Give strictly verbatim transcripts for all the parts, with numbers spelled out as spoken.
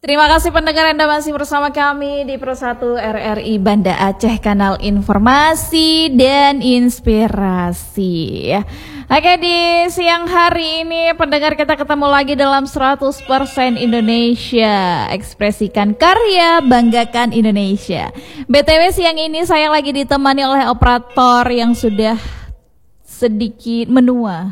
Terima kasih pendengar, Anda masih bersama kami di Pro satu R R I Banda Aceh, kanal informasi dan inspirasi. Oke, di siang hari ini pendengar kita ketemu lagi dalam seratus persen Indonesia. Ekspresikan karya, banggakan Indonesia. B T W siang ini saya lagi ditemani oleh operator yang sudah sedikit menua.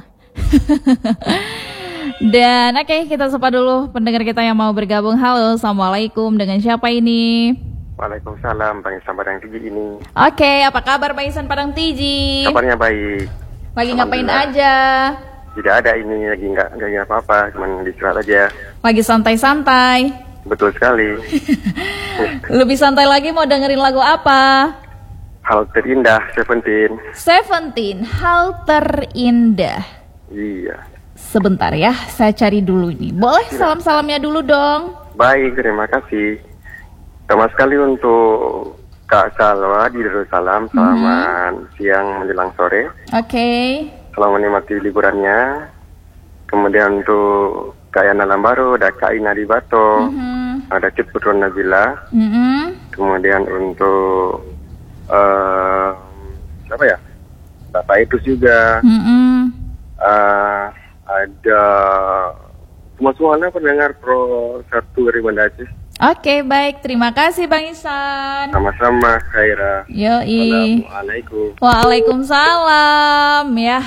Dan oke, okay, kita sapa dulu pendengar kita yang mau bergabung. Halo, assalamualaikum. Dengan siapa ini? Waalaikumsalam, Bang Isan Padang Tiji ini. Oke, okay, apa kabar Bang Isan Padang Tiji? Kabarnya baik. Lagi ngapain aja? Tidak ada ini, lagi nggak nggak apa-apa, cuman istirahat aja. Lagi santai-santai. Betul sekali. Lebih santai lagi mau dengerin lagu apa? Hal terindah, Seventeen. Seventeen, hal terindah. Iya. Sebentar ya, saya cari dulu ini. Boleh salam-salamnya dulu dong. Baik, terima kasih. Sama sekali untuk Kak Salwa di Darussalam. Selamat mm-hmm. siang menjelang sore. Oke. Okay. Selamat menikmati liburannya. Kemudian untuk Kak Yana Lambaro, ada Kak Ina di Bato, mm-hmm. ada Cip Putron Nabila. Mm-hmm. Kemudian untuk uh, siapa ya? Bapak Etus juga. Mm-hmm. Uh, ada semua semuanya pendengar Pro satu R R I Banda Aceh. Oke, baik, terima kasih Bang Isan. Sama-sama, Khaira. Yoi. Assalamualaikum. Waalaikumsalam ya.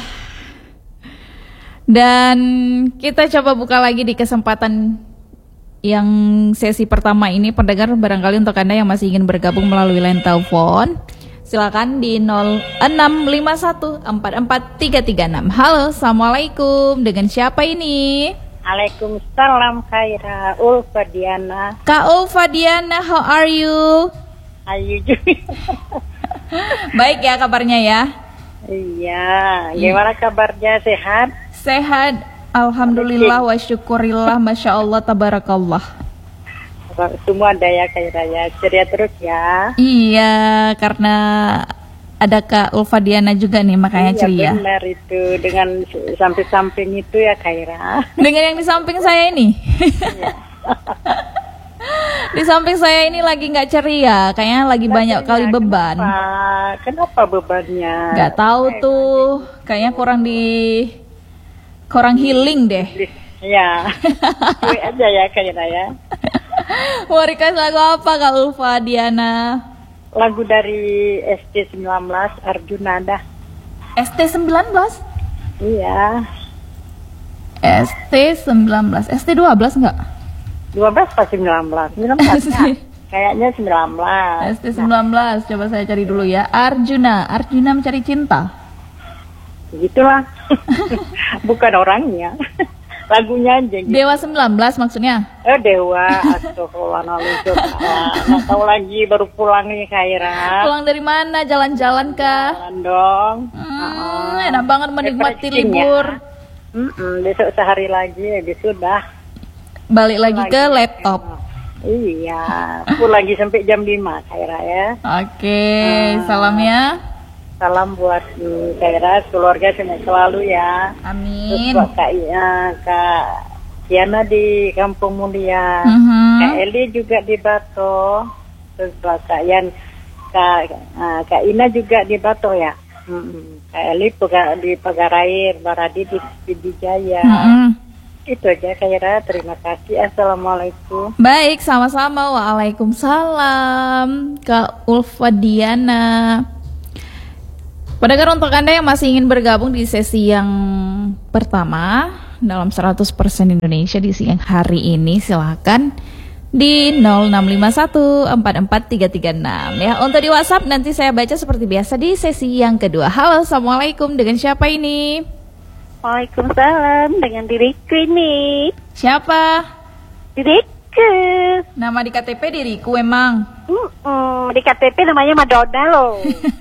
Dan kita coba buka lagi di kesempatan yang sesi pertama ini, pendengar, barangkali untuk Anda yang masih ingin bergabung melalui line telepon, silakan di nol enam lima satu empat empat tiga tiga enam. Halo, assalamualaikum. Dengan siapa ini? Waalaikumsalam, Khaira. Ulfa Diana. Kak Ulfa Diana, how are you? Ayu juga. Baik ya kabarnya ya? Iya. Gimana kabarnya? Sehat? Sehat. Alhamdulillah wa syukurillah. Masya Allah, tabarakallah. Semua ada ya Khaira ya, ceria terus ya. Iya, karena ada Kak Ulfa Diana juga nih, makanya iya, ceria. Iya benar itu, dengan samping-samping itu ya Khaira. Dengan yang di samping saya ini. Iya. Di samping saya ini lagi nggak ceria, kayaknya lagi nah, banyak kali beban. Kenapa? Kenapa bebannya? Gak tahu tuh, kayaknya kurang di kurang healing deh. Iya. Cuy aja ya Khaira ya. Mau request lagu apa Kak Ulfa Diana? Lagu dari S T sembilan belas, Arjuna dah. S T sembilan belas? Iya. S T sembilan belas, S T dua belas enggak? dua belas pasti sembilan belas. sembilan belas ya? Kayaknya sembilan belas. S T sembilan belas, coba saya cari dulu ya. Arjuna, Arjuna mencari cinta. Begitulah. Bukan orangnya. Lagunya aja gitu. Dewa sembilan belas maksudnya? Eh Dewa, astagfirullahaladzim. Nggak tahu lagi, baru pulang nih Khaira. Pulang dari mana? Jalan-jalan kah? Jalan dong. Hmm, uh, enak banget menikmati libur. Ya. Besok sehari lagi, habis sudah. Balik lagi, lagi ke laptop. Iya, pulang lagi sampai jam lima Khaira ya. Oke, okay, uh, salam ya. Salam buat hmm, Khaira, keluarga sehat selalu ya. Amin. Terus buat Kak, ya, Kak Diana di Kampung Mulia, uh-huh. Kak Eli juga di Bato, terus buat Kak Yan, Kak, uh, Kak Ina juga di Bato ya. Hmm. Kak Eli di Pagarair, Baradi di Pidijaya. Uh-huh. Itu aja Khaira, terima kasih. Assalamualaikum. Baik, sama-sama. Waalaikumsalam Kak Ulfa Diana. Pendengar, untuk Anda yang masih ingin bergabung di sesi yang pertama dalam seratus persen Indonesia di siang hari ini, silakan di nol enam lima satu empat empat tiga tiga enam ya. Untuk di WhatsApp nanti saya baca seperti biasa di sesi yang kedua. Halo, assalamualaikum. Dengan siapa ini? Waalaikumsalam, dengan diriku ini. Siapa? Diriku. Nama di K T P diriku emang. Mm-mm, di K T P namanya Madonna loh.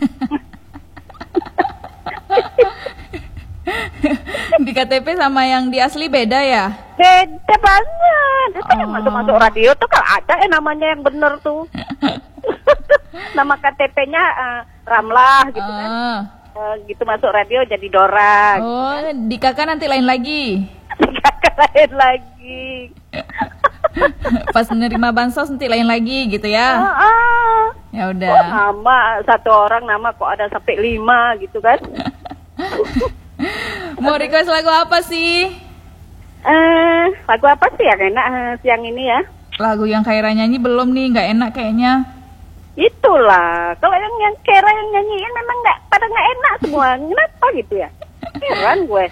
Di K T P sama yang di asli beda ya? Beda banget. Itu oh. Yang masuk-masuk radio tuh kan ada ya namanya yang bener tuh. Nama K T P-nya uh, Ramlah gitu uh. kan. Uh, gitu masuk radio jadi Dora. Oh, gitu kan. Di kakak nanti lain lagi. Di kakak lain lagi. Pas menerima bansos nanti lain lagi gitu ya. Ah, ah. Ya Oh, udah. nama satu orang nama kok ada sampai lima gitu kan? Mau request lagu apa sih? Eh, lagu apa sih yang enak eh, siang ini ya? Lagu yang Khaira nyanyi belum nih, nggak enak kayaknya. Itulah, kalau yang yang Kera yang nyanyiin memang nggak pada nggak enak semua. Kenapa gitu ya? Heran gue.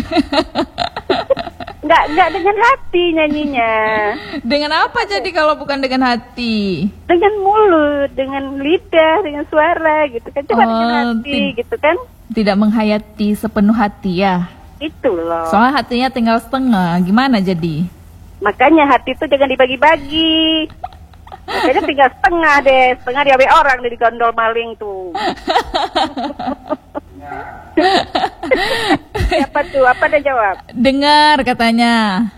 Nggak nggak dengan hati nyanyinya. Dengan apa jadi kalau bukan dengan hati? Dengan mulut, dengan lidah, dengan suara gitu kan. Coba Oh, dengan hati ti- gitu kan. Tidak menghayati sepenuh hati ya. Itu loh. Soalnya hatinya tinggal setengah, gimana jadi? Makanya hati itu jangan dibagi-bagi. Makanya tinggal setengah deh, setengah diambil orang di gondol maling tuh. Siapa tuh? Apa dia jawab? Dengar katanya.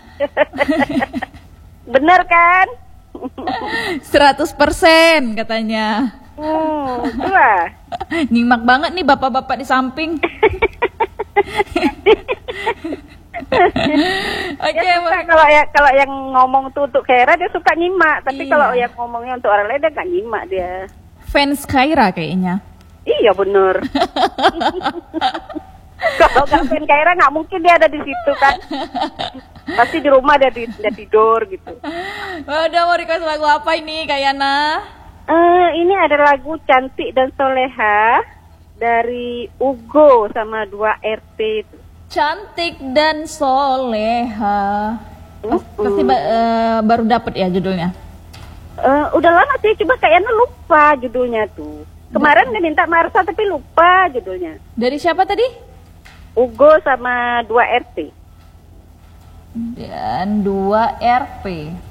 Bener kan? seratus persen katanya. Hmm, itulah. Nyimak banget nih bapak-bapak di samping. Oke, Dia suka Mbak. kalau ya kalau yang ngomong tuh untuk Kera dia suka nyimak, tapi Iya. kalau yang ngomongnya untuk orang lain dia nggak nyimak dia. Fans Khaira kayaknya. Iya bener. Kalau nggak fan Kera nggak mungkin dia ada di situ kan. Pasti di rumah dia, di, dia tidur gitu. Udah mau request lagu apa ini Kak Yana? Eh, ini ada lagu Cantik dan Soleha dari Ugo sama dua R T itu. Cantik dan soleha. Pas- Mm-mm. Pasti ba- eh, baru dapet ya judulnya. Eh, udah lama sih, coba kayaknya lupa judulnya tuh. Kemarin dia minta Marsa tapi lupa judulnya. Dari siapa tadi? Ugo sama dua R T. Dan dua R P.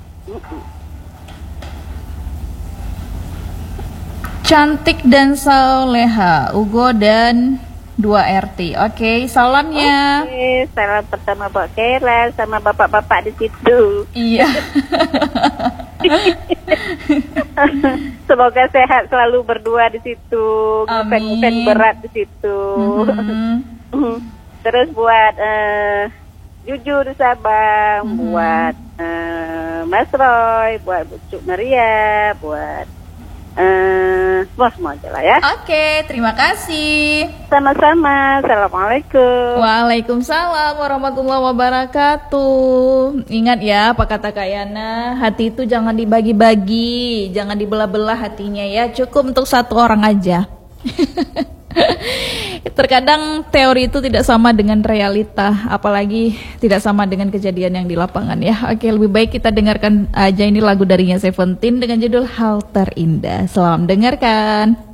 Cantik dan soleha, Ugo dan dua R T. Oke, salamnya. Oke, salam pertama buat Kera sama bapak-bapak di situ. Iya. Semoga sehat selalu berdua di situ, Amin. ngefan-ngefan berat di situ. Mhm. Terus buat eh, Jujur Sabang, Mhm. buat eh, Mas Roy, buat Cuk Maria, buat eh, semua semua aja lah ya. Oke, terima kasih. Sama-sama. Assalamualaikum. Waalaikumsalam warahmatullahi wabarakatuh. Ingat ya apa kata Kak Yana, hati itu jangan dibagi-bagi, jangan dibelah-belah hatinya ya, cukup untuk satu orang aja. Terkadang teori itu tidak sama dengan realita, apalagi tidak sama dengan kejadian yang di lapangan ya. Oke, lebih baik kita dengarkan aja ini lagu darinya Seventeen dengan judul Hal Terindah. Selamat dengarkan.